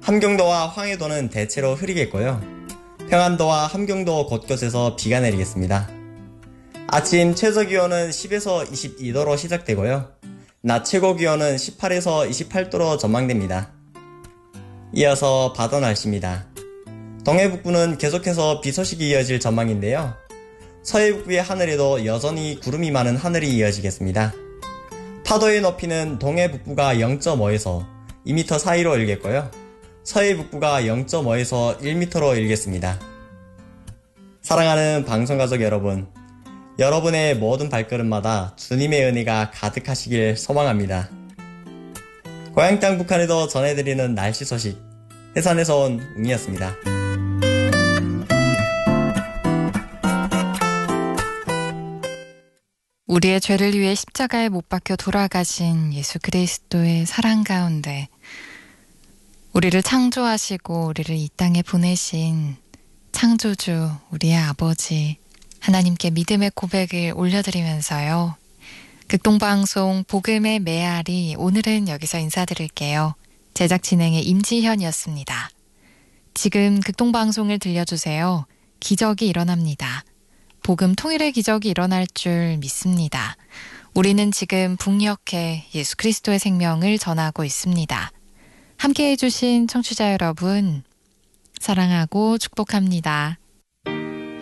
함경도와 황해도는 대체로 흐리겠고요. 평안도와 함경도 곳곳에서 비가 내리겠습니다. 아침 최저기온은 10에서 22도로 시작되고요. 낮 최고기온은 18에서 28도로 전망됩니다. 이어서 바다 날씨입니다. 동해북부는 계속해서 비 소식이 이어질 전망인데요. 서해북부의 하늘에도 여전히 구름이 많은 하늘이 이어지겠습니다. 파도의 높이는 동해북부가 0.5에서 2m 사이로 일겠고요. 서해북부가 0.5에서 1m로 일겠습니다. 사랑하는 방송가족 여러분, 여러분의 모든 발걸음마다 주님의 은혜가 가득하시길 소망합니다. 고향 땅 북한에도 전해드리는 날씨 소식, 해산에서 온 웅이었습니다. 우리의 죄를 위해 십자가에 못 박혀 돌아가신 예수 그리스도의 사랑 가운데 우리를 창조하시고 우리를 이 땅에 보내신 창조주 우리의 아버지 하나님께 믿음의 고백을 올려드리면서요. 극동방송 복음의 메아리, 오늘은 여기서 인사드릴게요. 제작 진행의 임지현이었습니다. 지금 극동방송을 들려주세요. 기적이 일어납니다. 복음 통일의 기적이 일어날 줄 믿습니다. 우리는 지금 북녘에 예수 그리스도의 생명을 전하고 있습니다. 함께해 주신 청취자 여러분, 사랑하고 축복합니다.